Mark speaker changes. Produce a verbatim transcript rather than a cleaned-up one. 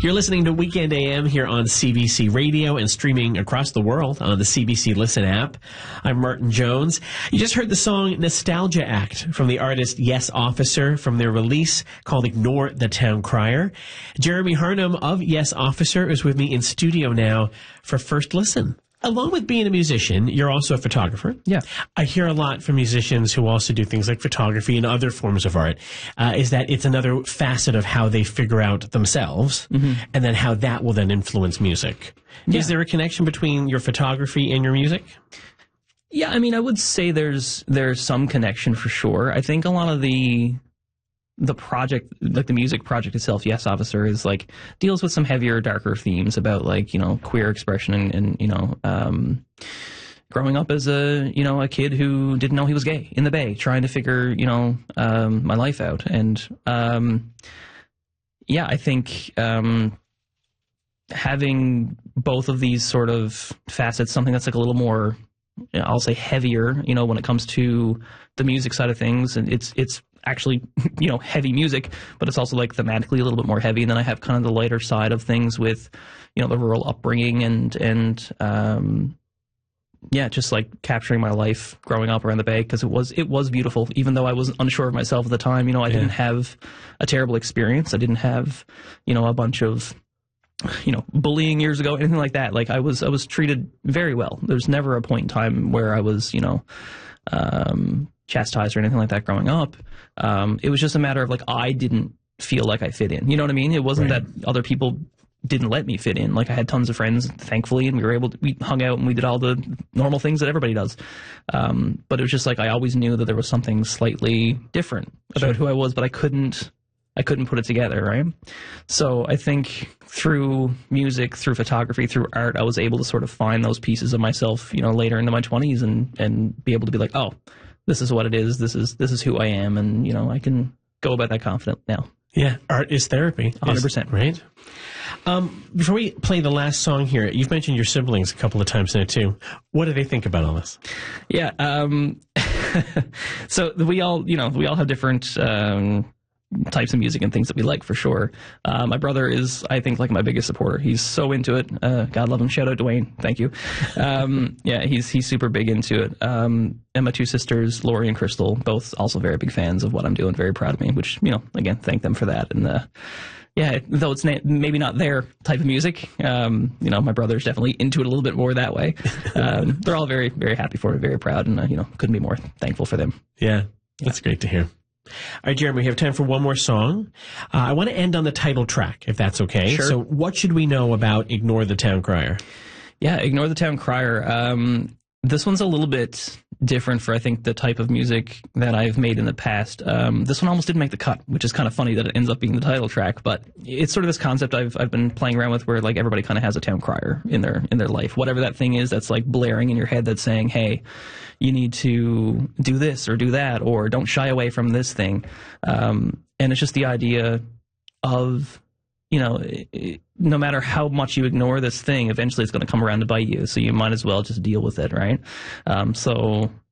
Speaker 1: You're listening to Weekend A M here on C B C Radio and streaming across the world on the C B C Listen app. I'm Martin Jones. You just heard the song Nostalgia Act from the artist Yes Officer from their release called Ignore the Town Crier. Jeremy Harnum of Yes Officer is with me in studio now for First Listen. Along with being a musician, you're also a photographer.
Speaker 2: Yeah.
Speaker 1: I hear a lot from musicians who also do things like photography and other forms of art, uh, is that it's another facet of how they figure out themselves, mm-hmm. and then how that will then influence music. Yeah. Is there a connection between your photography and your music?
Speaker 2: Yeah, I mean, I would say there's there's some connection for sure. I think a lot of the the project, like the music project itself, Yes Officer, is like deals with some heavier, darker themes about like, you know, queer expression and, and you know, um, growing up as a, you know, a kid who didn't know he was gay in the Bay, trying to figure, you know, um, my life out. And, um, yeah, I think, um, having both of these sort of facets, something that's like a little more, I'll say heavier, you know, when it comes to the music side of things, and it's, it's, actually, you know, heavy music, but it's also like thematically a little bit more heavy. And then I have kind of the lighter side of things with, you know, the rural upbringing and, and, um, yeah, just like capturing my life growing up around the Bay, because it was, it was beautiful, even though I was unsure of myself at the time. You know, I yeah. didn't have a terrible experience. I didn't have, you know, a bunch of, you know, bullying years ago, anything like that. Like I was, I was treated very well. There's never a point in time where I was, you know, um, chastised or anything like that growing up. Um, it was just a matter of like, I didn't feel like I fit in. You know what I mean? It wasn't right. that other people didn't let me fit in. Like I had tons of friends, thankfully, and we were able to, we hung out and we did all the normal things that everybody does. Um, but it was just like, I always knew that there was something slightly different about sure. who I was, but I couldn't, I couldn't put it together. Right. So I think through music, through photography, through art, I was able to sort of find those pieces of myself, you know, later into my twenties and, and be able to be like, oh, this is what it is. This is this is who I am, and you know I can go about that confident now.
Speaker 1: Yeah, art is therapy.
Speaker 2: one hundred percent.
Speaker 1: Right. Um, before we play the last song here, you've mentioned your siblings a couple of times now too. What do they think about all this?
Speaker 2: Yeah. Um, so we all, you know, we all have different um, types of music and things that we like for sure. Uh, my brother is, I think, like my biggest supporter. He's so into it. Uh, God love him. Shout out Dwayne. Thank you. Um, yeah, he's he's super big into it. Um, and my two sisters, Lori and Crystal, both also very big fans of what I'm doing. Very proud of me, which, you know, again, thank them for that. And uh, yeah, though it's na- maybe not their type of music, um, you know, my brother's definitely into it a little bit more that way. Um, they're all very, very happy for it, very proud, and uh, you know, couldn't be more thankful for them.
Speaker 1: Yeah, that's yeah. great to hear. All right, Jeremy, we have time for one more song. Uh, I want to end on the title track, if that's okay.
Speaker 2: Sure.
Speaker 1: So what should we know about Ignore the Town Crier?
Speaker 2: Yeah, Ignore the Town Crier. Um, this one's a little bit different for, I think, the type of music that I've made in the past. Um, this one almost didn't make the cut, which is kind of funny that it ends up being the title track. But it's sort of this concept I've I've been playing around with, where like everybody kind of has a town crier in their in their life, whatever that thing is that's like blaring in your head that's saying, hey, you need to do this or do that, or don't shy away from this thing. Um, and it's just the idea of, you know, it, no matter how much you ignore this thing, eventually it's going to come around to bite you. So you might as well just deal with it, right? Um, so